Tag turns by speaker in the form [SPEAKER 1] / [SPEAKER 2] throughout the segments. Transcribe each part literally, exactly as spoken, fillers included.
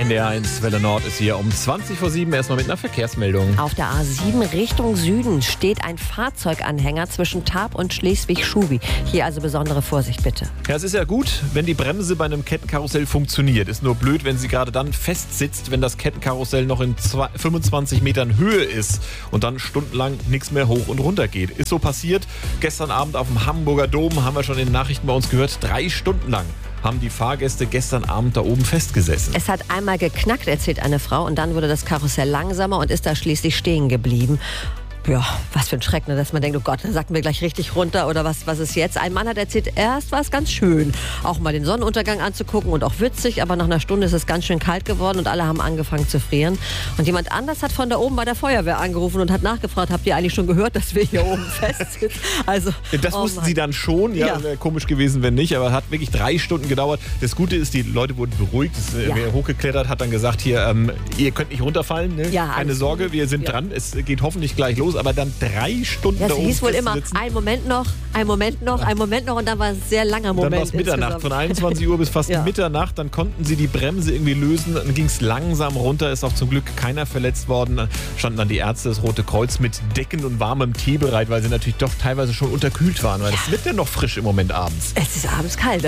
[SPEAKER 1] N D R eins Welle Nord ist hier um zwanzig vor sieben erstmal mit einer Verkehrsmeldung.
[SPEAKER 2] Auf der A sieben Richtung Süden steht ein Fahrzeuganhänger zwischen Tarp und Schleswig-Schubi. Hier also besondere Vorsicht bitte.
[SPEAKER 1] Ja, es ist ja gut, wenn die Bremse bei einem Kettenkarussell funktioniert. Ist nur blöd, wenn sie gerade dann festsitzt, wenn das Kettenkarussell noch in fünfundzwanzig Metern Höhe ist und dann stundenlang nichts mehr hoch und runter geht. Ist so passiert. Gestern Abend auf dem Hamburger Dom haben wir schon in den Nachrichten bei uns gehört, drei Stunden lang haben die Fahrgäste gestern Abend da oben festgesessen.
[SPEAKER 2] Es hat einmal geknackt, erzählt eine Frau, und dann wurde das Karussell langsamer und ist da schließlich stehen geblieben. Ja, was für ein Schreck, ne? Dass man denkt, oh Gott, dann sacken wir gleich richtig runter oder was, was ist jetzt? Ein Mann hat erzählt, erst war es ganz schön, auch mal den Sonnenuntergang anzugucken und auch witzig, aber nach einer Stunde ist es ganz schön kalt geworden und alle haben angefangen zu frieren. Und jemand anders hat von da oben bei der Feuerwehr angerufen und hat nachgefragt, habt ihr eigentlich schon gehört, dass wir hier oben festsitzen? Also,
[SPEAKER 1] das
[SPEAKER 2] oh
[SPEAKER 1] wussten
[SPEAKER 2] Mann.
[SPEAKER 1] sie dann schon, ja,
[SPEAKER 2] Ja.
[SPEAKER 1] wäre komisch gewesen, wenn nicht, aber hat wirklich drei Stunden gedauert. Das Gute ist, die Leute wurden beruhigt, das,
[SPEAKER 2] Ja.
[SPEAKER 1] wer hochgeklettert hat, dann gesagt, hier, ähm, ihr könnt nicht runterfallen, ne?
[SPEAKER 2] Ja,
[SPEAKER 1] Keine
[SPEAKER 2] alles
[SPEAKER 1] Sorge,
[SPEAKER 2] gut.
[SPEAKER 1] wir sind
[SPEAKER 2] Ja.
[SPEAKER 1] dran, es geht hoffentlich gleich los, aber dann drei Stunden
[SPEAKER 2] Ja,
[SPEAKER 1] da
[SPEAKER 2] es
[SPEAKER 1] oben
[SPEAKER 2] hieß wohl immer,
[SPEAKER 1] festsitzen.
[SPEAKER 2] ein Moment noch, ein Moment noch, ein Moment noch und dann war es ein sehr langer Moment.
[SPEAKER 1] Dann war es Mitternacht,
[SPEAKER 2] insgesamt.
[SPEAKER 1] von einundzwanzig Uhr bis fast
[SPEAKER 2] Ja.
[SPEAKER 1] Mitternacht. Dann konnten sie die Bremse irgendwie lösen. Dann ging es langsam runter, ist auch zum Glück keiner verletzt worden. Dann standen dann die Ärzte, das Rote Kreuz mit Decken und warmem Tee bereit, weil sie natürlich doch teilweise schon unterkühlt waren. Weil es wird ja noch frisch im Moment abends.
[SPEAKER 2] Es ist abends kalt.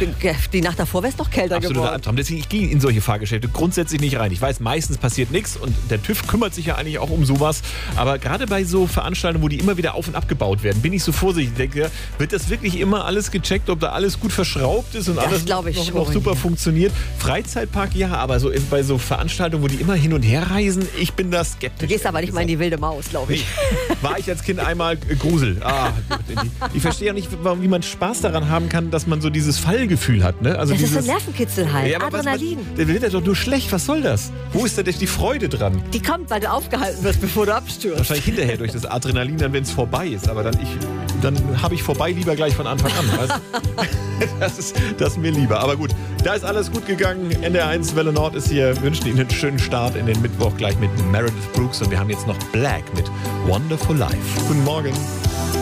[SPEAKER 2] Die Nacht davor wäre es noch kälter
[SPEAKER 1] Absoluter
[SPEAKER 2] geworden.
[SPEAKER 1] Albtraum. Deswegen, ich gehe in solche Fahrgeschäfte grundsätzlich nicht rein. Ich weiß, meistens passiert nichts und der TÜV kümmert sich ja eigentlich auch um sowas. Aber gerade bei so Veranstaltungen, wo die immer wieder auf und abgebaut werden, bin ich so vorsichtig. Ich denke, wird das wirklich immer alles gecheckt, ob da alles gut verschraubt ist und
[SPEAKER 2] Das
[SPEAKER 1] alles
[SPEAKER 2] glaub ich
[SPEAKER 1] noch,
[SPEAKER 2] schon,
[SPEAKER 1] noch super
[SPEAKER 2] ja.
[SPEAKER 1] funktioniert? Freizeitpark ja, aber so in, bei so Veranstaltungen, wo die immer hin und her reisen, ich bin da
[SPEAKER 2] Du
[SPEAKER 1] skeptisch.
[SPEAKER 2] gehst aber nicht mal in die wilde Maus, glaube ich.
[SPEAKER 1] Nee, war ich als Kind einmal äh, Grusel. Ah, ich verstehe ja nicht, warum, wie man Spaß daran haben kann, dass man so dieses Fallgefühl hat. Ne? Also
[SPEAKER 2] Das ist
[SPEAKER 1] dieses,
[SPEAKER 2] ein Nervenkitzel halt,
[SPEAKER 1] ja, aber was-
[SPEAKER 2] Adrenalin.
[SPEAKER 1] Was, der wird ja doch nur schlecht. Was soll das? Wo ist da denn die Freude dran?
[SPEAKER 2] Die kommt, weil du aufgehalten wirst, bevor du abstürzt.
[SPEAKER 1] Wahrscheinlich hinterher durch das Adrenalin, dann wenn es vorbei ist. Aber dann, ich, dann habe ich vorbei lieber gleich von Anfang an. Weißt du? das, ist, das ist mir lieber. Aber gut, da ist alles gut gegangen. N D R eins Welle Nord ist hier. Wir wünschen Ihnen einen schönen Start in den Mittwoch gleich mit Meredith Brooks. Und wir haben jetzt noch Black mit Wonderful Life. Guten Morgen.